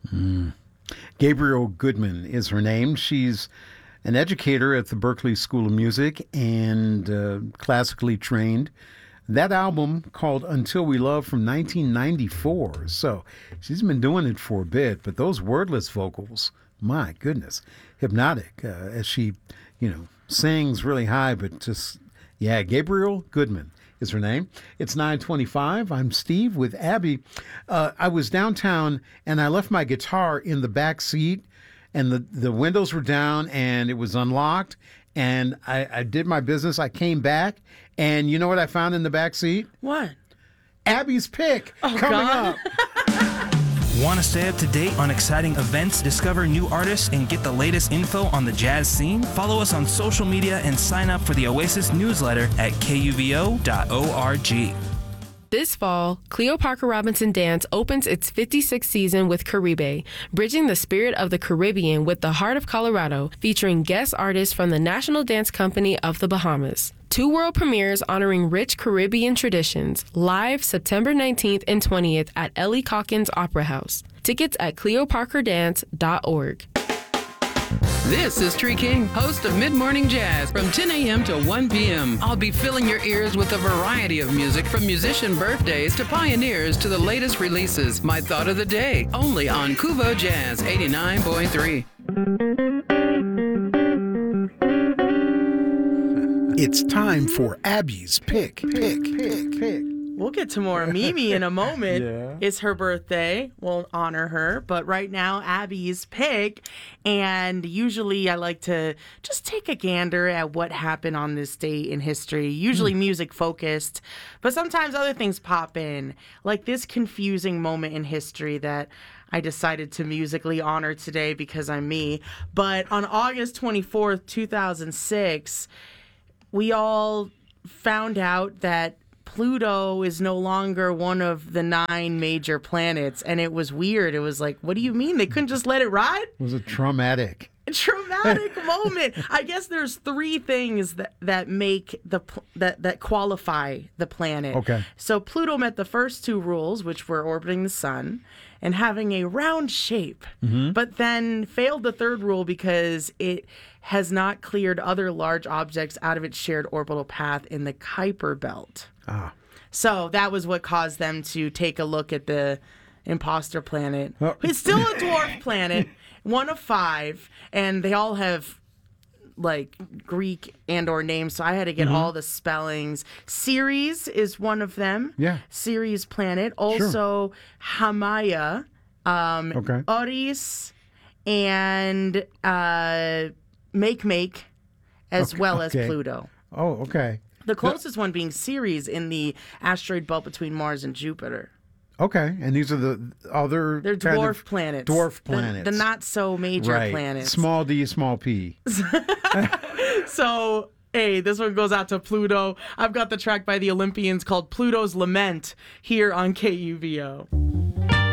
Gabriel Goodman is her name. She's an educator at the Berklee School of Music and classically trained. That album called Until We Love from 1994. So she's been doing it for a bit, but those wordless vocals, my goodness, hypnotic as she, sings really high, but just, yeah, Gabriel Goodman is her name. It's 9:25. I'm Steve with Abby. I was downtown and I left my guitar in the back seat and the windows were down and it was unlocked. And I did my business. I came back and you know what I found in the back seat? What? Abby's pick coming up. Want to stay up to date on exciting events, discover new artists, and get the latest info on the jazz scene? Follow us on social media and sign up for the Oasis newsletter at kuvo.org. This fall, Cleo Parker Robinson Dance opens its 56th season with Caribe, bridging the spirit of the Caribbean with the heart of Colorado, featuring guest artists from the National Dance Company of the Bahamas. 2 world premieres honoring rich Caribbean traditions, live September 19th and 20th at Ellie Calkins Opera House. Tickets at cleoparkerdance.org. This is Tree King, host of Mid Morning Jazz from 10 a.m. to 1 p.m. I'll be filling your ears with a variety of music from musician birthdays to pioneers to the latest releases. My thought of the day, only on Kuvo Jazz 89.3. It's time for Abby's pick. We'll get to more Mimi in a moment. Yeah. It's her birthday. We'll honor her. But right now, Abby's pick. And usually I like to just take a gander at what happened on this date in history. Usually music focused. But sometimes other things pop in. Like this confusing moment in history that I decided to musically honor today because I'm me. But on August 24th, 2006, we all found out that Pluto is no longer one of the 9 major planets, and it was weird. It was like, what do you mean? They couldn't just let it ride? It was a traumatic Moment. I guess there's 3 things that make that qualify the planet. Okay. So Pluto met the first 2 rules, which were orbiting the sun and having a round shape, but then failed the 3rd rule because it has not cleared other large objects out of its shared orbital path in the Kuiper belt. So that was what caused them to take a look at the imposter planet. Oh. It's still a dwarf planet, 1 of 5, and they all have like Greek and or names, so I had to get all the spellings. Ceres is one of them. Yeah. Ceres planet. Also Haumea, Oris, and Make, as well as Pluto. Oh, okay. The closest one being Ceres in the asteroid belt between Mars and Jupiter. Okay, and these are the other... They're dwarf planets. Dwarf planets. The not-so-major planets. Small d, small p. So, hey, this one goes out to Pluto. I've got the track by the Olympians called Pluto's Lament here on KUVO.